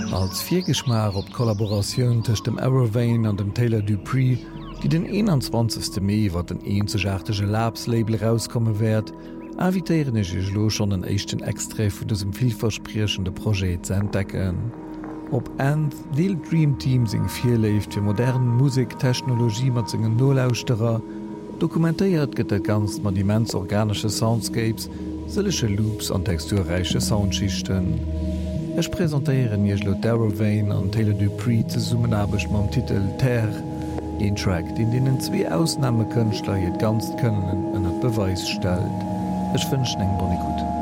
Als Viergeschmar op Kollaboratioun tech dem Arrowvane an dem Taylor Dupree, die den 21. Mai wat den eenzegartege Labslabel rauskomme werd, avitéieren ech lo schon den echten Extré vun dessem vielverspriechende Projekt ze entdecken. Op End will Dream Team sing firleft fir modernen Musiktechnologie mat singen Nolauusterer, dokumentéiert gët et ganz mat immens organische Soundscapes, sellesche Loops an texturreiche Soundschichten. Ech präsentéieren jelo Darrowvane an Taylor Dupree ze summen abech mam Titel Terre, en Track, den denen 2 Ausnahmekünstler het ganz kënnen ënner Beweis stellt. Ech wünschen eng Bonnie gut.